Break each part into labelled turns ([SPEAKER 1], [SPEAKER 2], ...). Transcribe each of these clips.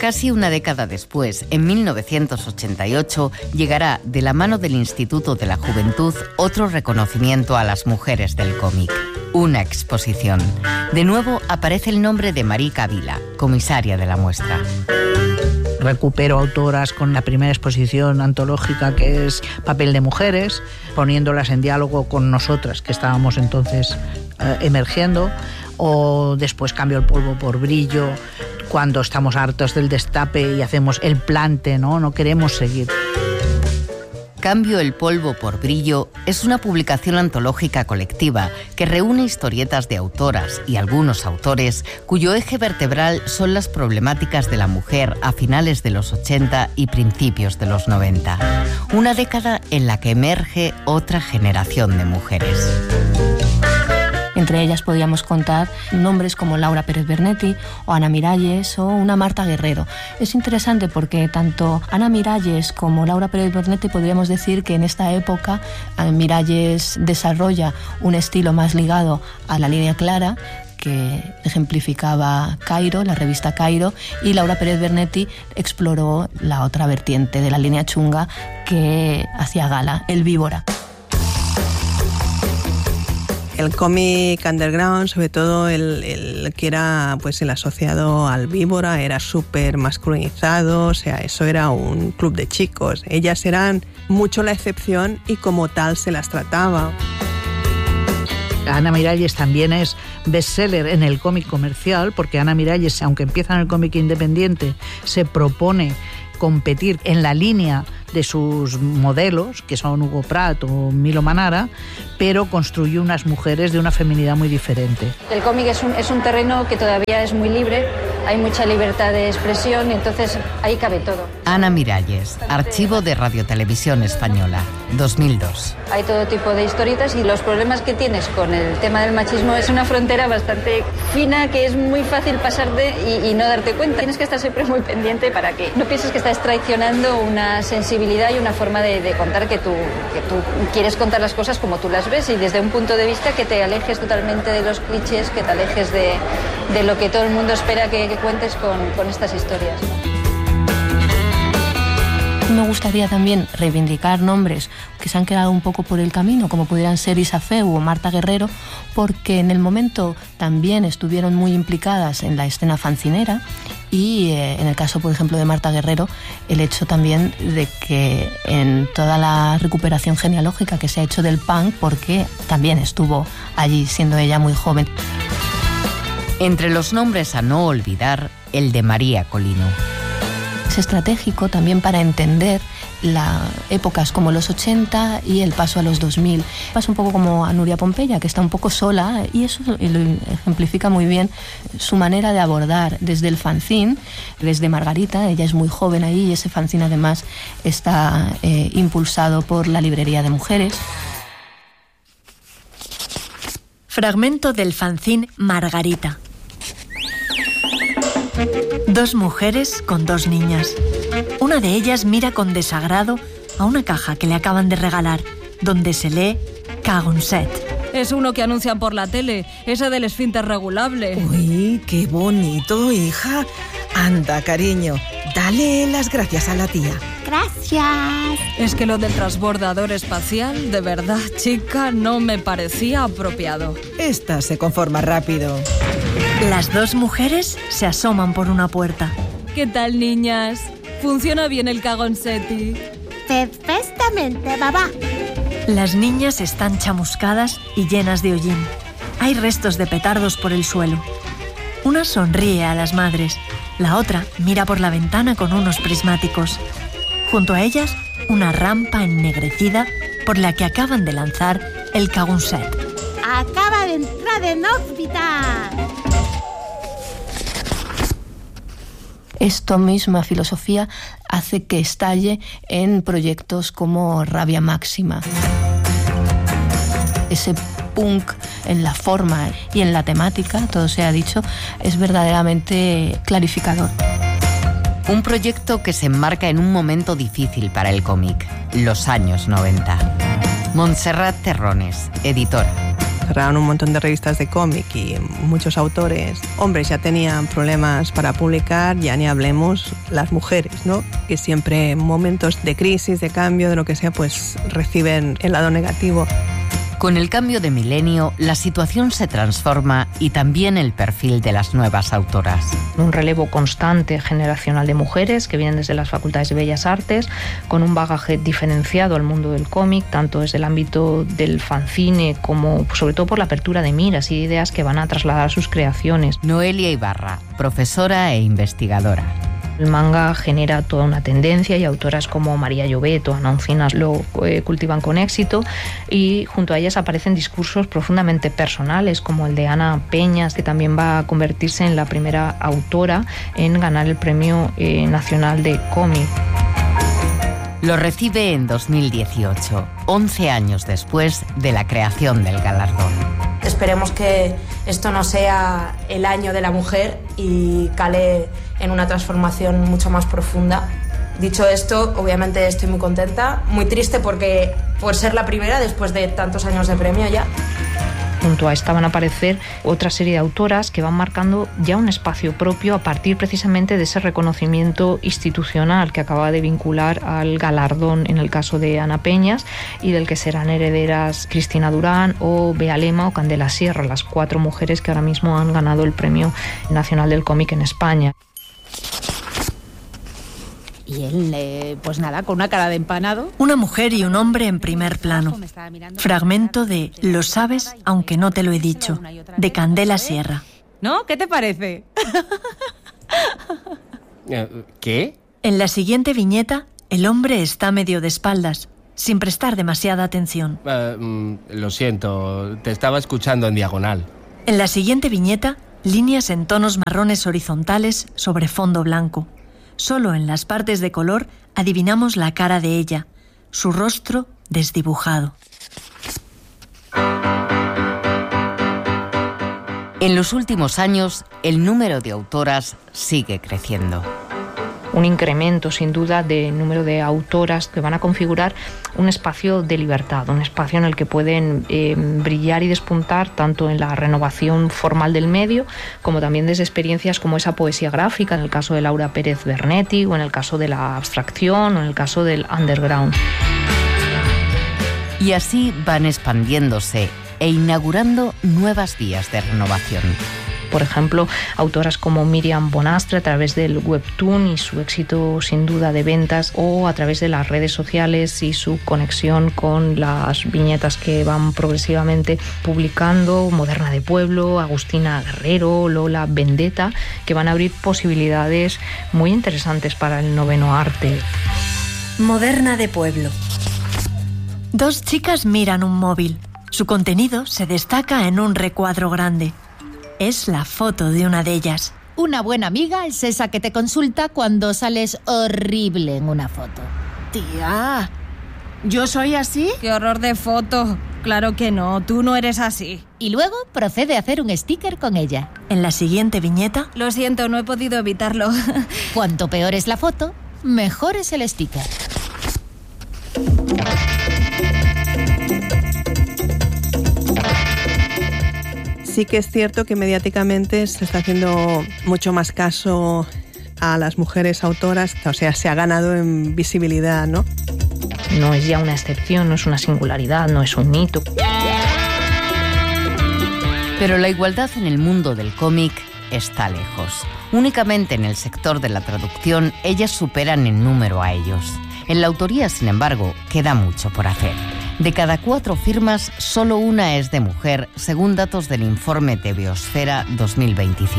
[SPEAKER 1] Casi una década después, en 1988, llegará de la mano del Instituto de la Juventud otro reconocimiento a las mujeres del cómic. Una exposición. De nuevo aparece el nombre de Marica Ávila, comisaria de la muestra.
[SPEAKER 2] Recupero autoras con la primera exposición antológica, que es Papel de Mujeres, poniéndolas en diálogo con nosotras, que estábamos entonces emergiendo, o después Cambio el polvo por brillo, cuando estamos hartos del destape y hacemos el plante, no queremos seguir.
[SPEAKER 1] Cambio el polvo por brillo es una publicación antológica colectiva que reúne historietas de autoras y algunos autores cuyo eje vertebral son las problemáticas de la mujer a finales de los 80 y principios de los 90. Una década en la que emerge otra generación de mujeres.
[SPEAKER 3] Entre ellas podíamos contar nombres como Laura Pérez Bernetti o Ana Miralles o una Marta Guerrero. Es interesante porque tanto Ana Miralles como Laura Pérez Bernetti podríamos decir que en esta época Ana Miralles desarrolla un estilo más ligado a la línea clara, que ejemplificaba Cairo, la revista Cairo, y Laura Pérez Bernetti exploró la otra vertiente de la línea chunga que hacía gala, el víbora.
[SPEAKER 4] El cómic underground, sobre todo el que era pues el asociado al víbora, era súper masculinizado, o sea, eso era un club de chicos. Ellas eran mucho la excepción y como tal se las trataba.
[SPEAKER 2] Ana Miralles también es bestseller en el cómic comercial, porque Ana Miralles, aunque empieza en el cómic independiente, se propone competir en la línea de sus modelos, que son Hugo Pratt o Milo Manara, pero construyó unas mujeres de una feminidad muy diferente.
[SPEAKER 5] El cómic es un terreno que todavía es muy libre, hay mucha libertad de expresión, entonces ahí cabe todo.
[SPEAKER 1] Ana Miralles, Archivo de Radiotelevisión Española, 2002.
[SPEAKER 5] Hay todo tipo de historietas y los problemas que tienes con el tema del machismo es una frontera bastante fina que es muy fácil pasarte y no darte cuenta. Tienes que estar siempre muy pendiente para que no pienses que estás traicionando una sensibilidad y una forma de contar que tú quieres contar las cosas como tú las ves y desde un punto de vista que te alejes totalmente de los clichés, que te alejes de lo que todo el mundo espera que cuentes con estas historias.
[SPEAKER 3] Me gustaría también reivindicar nombres que se han quedado un poco por el camino, como pudieran ser Isa Feu o Marta Guerrero, porque en el momento también estuvieron muy implicadas en la escena fancinera y en el caso, por ejemplo, de Marta Guerrero, el hecho también de que en toda la recuperación genealógica que se ha hecho del punk, porque también estuvo allí siendo ella muy joven.
[SPEAKER 1] Entre los nombres a no olvidar, el de María Colino.
[SPEAKER 3] Es estratégico también para entender épocas como los 80 y el paso a los 2000. Pasa un poco como a Nuria Pompeya, que está un poco sola, y eso lo ejemplifica muy bien su manera de abordar desde el fanzine, desde Margarita. Ella es muy joven ahí y ese fanzine además está impulsado por la Librería de Mujeres.
[SPEAKER 6] Fragmento del fanzine Margarita. Dos mujeres con dos niñas. Una de ellas mira con desagrado a una caja que le acaban de regalar, donde se lee Cagonset.
[SPEAKER 7] Es uno que anuncian por la tele, ese del esfínter regulable.
[SPEAKER 8] Uy, qué bonito, hija. Anda, cariño, dale las gracias a la tía.
[SPEAKER 9] Gracias.
[SPEAKER 7] Es que lo del transbordador espacial, de verdad, chica, no me parecía apropiado.
[SPEAKER 8] Esta se conforma rápido.
[SPEAKER 6] Las dos mujeres se asoman por una puerta.
[SPEAKER 7] ¿Qué tal, niñas? ¿Funciona bien el Cagonsetti?
[SPEAKER 9] Perfectamente, babá.
[SPEAKER 6] Las niñas están chamuscadas y llenas de hollín. Hay restos de petardos por el suelo. Una sonríe a las madres, la otra mira por la ventana con unos prismáticos. Junto a ellas, una rampa ennegrecida por la que acaban de lanzar el Cagonset.
[SPEAKER 9] Acaba de entrar en órbita.
[SPEAKER 3] Esta misma filosofía hace que estalle en proyectos como Rabia Máxima. Ese punk en la forma y en la temática, todo se ha dicho, es verdaderamente clarificador.
[SPEAKER 1] Un proyecto que se enmarca en un momento difícil para el cómic, los años 90. Montserrat Terrones, editora.
[SPEAKER 4] cerraron un montón de revistas de cómic y muchos autores, hombres, ya tenían problemas para publicar, ya ni hablemos las mujeres, ¿no? Que siempre en momentos de crisis, de cambio, de lo que sea, pues reciben el lado negativo.
[SPEAKER 1] Con el cambio de milenio, la situación se transforma y también el perfil de las nuevas autoras.
[SPEAKER 10] Un relevo constante generacional de mujeres que vienen desde las facultades de Bellas Artes, con un bagaje diferenciado al mundo del cómic, tanto desde el ámbito del fanzine como sobre todo por la apertura de miras y ideas que van a trasladar a sus creaciones.
[SPEAKER 1] Noelia Ibarra, profesora e investigadora.
[SPEAKER 10] El manga genera toda una tendencia y autoras como María Llobet o Ana Oncinas lo cultivan con éxito, y junto a ellas aparecen discursos profundamente personales como el de Ana Peñas, que también va a convertirse en la primera autora en ganar el Premio Nacional de Cómic.
[SPEAKER 1] Lo recibe en 2018, 11 años después de la creación del galardón.
[SPEAKER 11] Esperemos que esto no sea el año de la mujer y cale en una transformación mucho más profunda. Dicho esto, obviamente estoy muy contenta, muy triste por ser la primera después de tantos años de premio ya.
[SPEAKER 10] Junto a esta van a aparecer otra serie de autoras que van marcando ya un espacio propio a partir precisamente de ese reconocimiento institucional que acaba de vincular al galardón en el caso de Ana Peñas, y del que serán herederas Cristina Durán o Bea Lema o Candela Sierra, las 4 mujeres que ahora mismo han ganado el Premio Nacional del Cómic en España.
[SPEAKER 9] Y él, pues nada, con una cara de empanado.
[SPEAKER 6] Una mujer y un hombre en primer plano. Fragmento de Lo sabes, aunque no te lo he dicho, de Candela Sierra.
[SPEAKER 9] ¿No? ¿Qué te parece?
[SPEAKER 12] ¿Qué?
[SPEAKER 6] En la siguiente viñeta, el hombre está medio de espaldas, sin prestar demasiada atención.
[SPEAKER 12] Lo siento, te estaba escuchando en diagonal.
[SPEAKER 6] En la siguiente viñeta, líneas en tonos marrones horizontales sobre fondo blanco. Solo en las partes de color adivinamos la cara de ella, su rostro desdibujado.
[SPEAKER 1] En los últimos años, el número de autoras sigue creciendo.
[SPEAKER 10] Un incremento, sin duda, de número de autoras que van a configurar un espacio de libertad, un espacio en el que pueden brillar y despuntar tanto en la renovación formal del medio como también desde experiencias como esa poesía gráfica, en el caso de Laura Pérez Bernetti, o en el caso de la abstracción, o en el caso del underground.
[SPEAKER 1] Y así van expandiéndose e inaugurando nuevas vías de renovación.
[SPEAKER 10] Por ejemplo, autoras como Miriam Bonastre a través del webtoon y su éxito sin duda de ventas, o a través de las redes sociales y su conexión con las viñetas que van progresivamente publicando, Moderna de Pueblo, Agustina Guerrero, Lola Vendetta, que van a abrir posibilidades muy interesantes para el noveno arte.
[SPEAKER 6] Moderna de Pueblo. 2 chicas miran un móvil. Su contenido se destaca en un recuadro grande. Es la foto de una de ellas.
[SPEAKER 9] Una buena amiga es esa que te consulta cuando sales horrible en una foto.
[SPEAKER 7] Tía, ¿yo soy así? ¡Qué horror de foto! Claro que no, tú no eres así.
[SPEAKER 9] Y luego procede a hacer un sticker con ella.
[SPEAKER 6] En la siguiente viñeta...
[SPEAKER 7] Lo siento, no he podido evitarlo.
[SPEAKER 9] Cuanto peor es la foto, mejor es el sticker.
[SPEAKER 4] Sí que es cierto que mediáticamente se está haciendo mucho más caso a las mujeres autoras, o sea, se ha ganado en visibilidad, ¿no?
[SPEAKER 10] No es ya una excepción, no es una singularidad, no es un hito.
[SPEAKER 1] Pero la igualdad en el mundo del cómic está lejos. Únicamente en el sector de la traducción ellas superan en número a ellos. En la autoría, sin embargo, queda mucho por hacer. De cada 4 firmas, solo una es de mujer, según datos del informe de Biosfera 2025.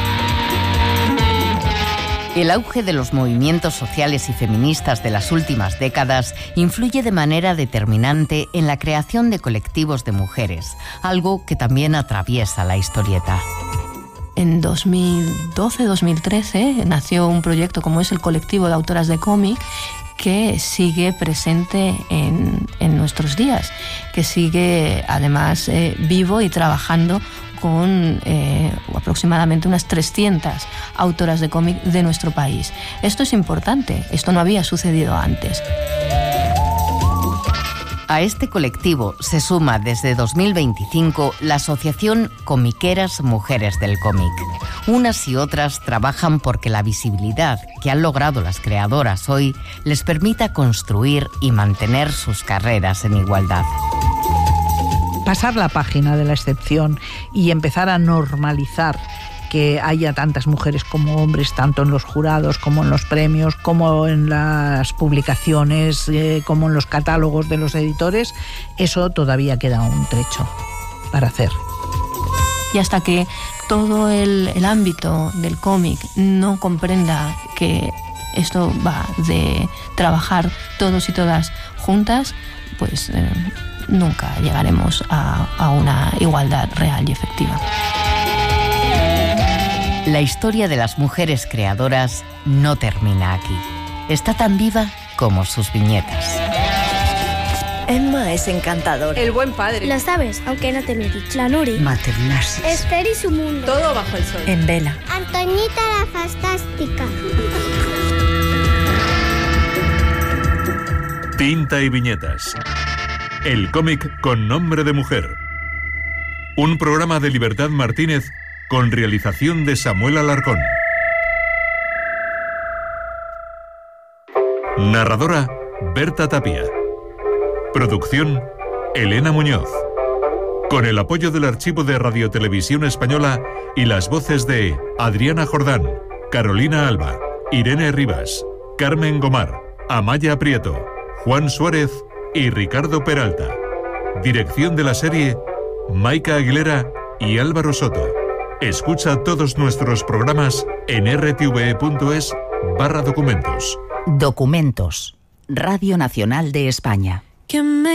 [SPEAKER 1] El auge de los movimientos sociales y feministas de las últimas décadas influye de manera determinante en la creación de colectivos de mujeres, algo que también atraviesa la historieta.
[SPEAKER 3] En 2012-2013 nació un proyecto como es el Colectivo de Autoras de Cómic, que sigue presente en nuestros días, que sigue además vivo y trabajando con aproximadamente unas 300 autoras de cómic de nuestro país. Esto es importante, esto no había sucedido antes.
[SPEAKER 1] A este colectivo se suma desde 2025 la asociación Comiqueras Mujeres del Cómic. Unas y otras trabajan porque la visibilidad que han logrado las creadoras hoy les permita construir y mantener sus carreras en igualdad.
[SPEAKER 2] Pasar la página de la excepción y empezar a normalizar que haya tantas mujeres como hombres, tanto en los jurados como en los premios, como en las publicaciones, como en los catálogos de los editores, eso todavía queda un trecho para hacer.
[SPEAKER 3] Y hasta que todo el ámbito del cómic no comprenda que esto va de trabajar todos y todas juntas, pues nunca llegaremos a una igualdad real y efectiva.
[SPEAKER 1] La historia de las mujeres creadoras no termina aquí. Está tan viva como sus viñetas.
[SPEAKER 13] Emma es encantadora.
[SPEAKER 14] El buen padre.
[SPEAKER 15] Lo sabes, aunque no te lo he dicho. La Nuri.
[SPEAKER 13] Maternarsis.
[SPEAKER 15] Esther y su mundo.
[SPEAKER 14] Todo bajo el sol.
[SPEAKER 13] En vela.
[SPEAKER 15] Antoñita la fantástica.
[SPEAKER 16] Tinta y viñetas. El cómic con nombre de mujer. Un programa de Libertad Martínez con realización de Samuel Alarcón. Narradora, Berta Tapia. Producción, Elena Muñoz. Con el apoyo del Archivo de Radiotelevisión Española y las voces de Adriana Jordán, Carolina Alba, Irene Rivas, Carmen Gomar, Amaya Prieto, Juan Suárez y Ricardo Peralta. Dirección de la serie, Maika Aguilera y Álvaro Soto. Escucha todos nuestros programas en rtve.es/documentos.
[SPEAKER 17] Documentos. Radio Nacional de España.